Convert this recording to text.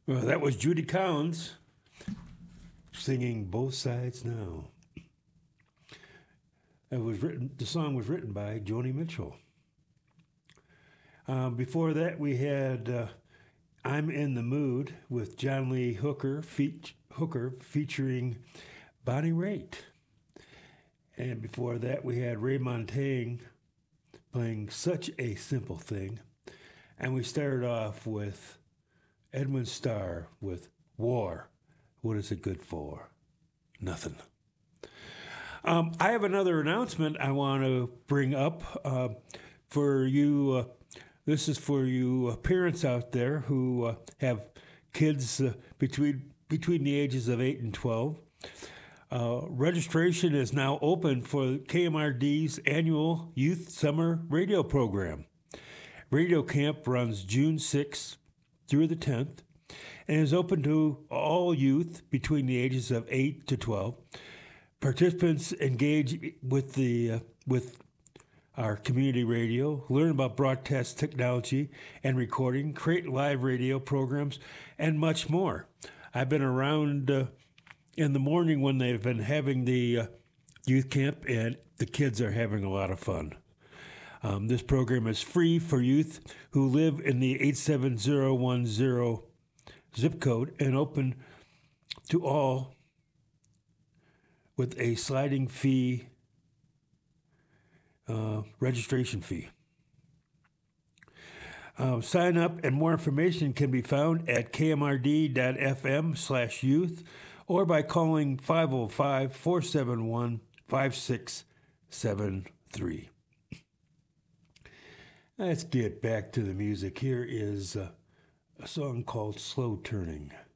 Well, that was Judy Collins singing "Both Sides Now." The song was written by Joni Mitchell. Before that, we had "I'm in the Mood" with John Lee Hooker, featuring Bonnie Raitt. And before that, we had Ray Montaigne playing "Such a Simple Thing." And we started off with Edwin Starr with "War. What is it good for? Nothing." I have another announcement I want to bring up for you. This is for you parents out there who have kids between the ages of 8 and 12. Registration is now open for KMRD's annual Youth Summer Radio Program. Radio Camp runs June 6th through the 10th and is open to all youth between the ages of 8 to 12. Participants engage with our community radio, learn about broadcast technology and recording, create live radio programs, and much more. I've been around in the morning when they've been having the youth camp, and the kids are having a lot of fun. This program is free for youth who live in the 87010 zip code and open to all with a sliding fee, registration fee. Sign up and more information can be found at kmrd.fm/youth or by calling 505-471-5673. Let's get back to the music. Here is a song called "Slow Turning."